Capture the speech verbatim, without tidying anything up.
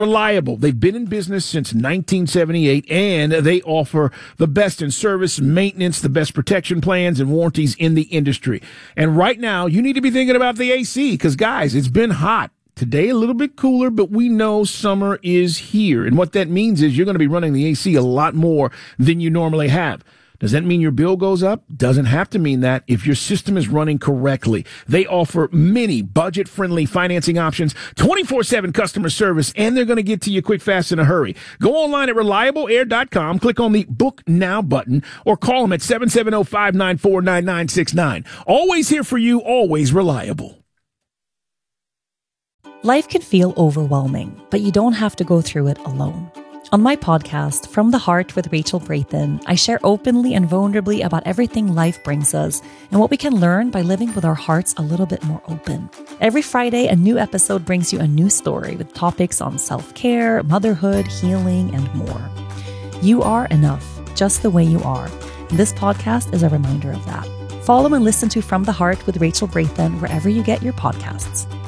Reliable. They've been in business since nineteen seventy-eight, and they offer the best in service, maintenance, the best protection plans and warranties in the industry. And right now, you need to be thinking about the A C because, guys, it's been hot. Today, a little bit cooler, but we know summer is here. And what that means is you're going to be running the A C a lot more than you normally have. Does that mean your bill goes up? Doesn't have to mean that if your system is running correctly. They offer many budget-friendly financing options, twenty-four seven customer service, and they're going to get to you quick, fast, in a hurry. Go online at reliable air dot com, click on the Book Now button, or call them at seven seven zero, five nine four, nine nine six nine. Always here for you, always reliable. Life can feel overwhelming, but you don't have to go through it alone. On my podcast, From the Heart with Rachel Brathen, I share openly and vulnerably about everything life brings us and what we can learn by living with our hearts a little bit more open. Every Friday, a new episode brings you a new story with topics on self-care, motherhood, healing, and more. You are enough, just the way you are. And this podcast is a reminder of that. Follow and listen to From the Heart with Rachel Brathen wherever you get your podcasts.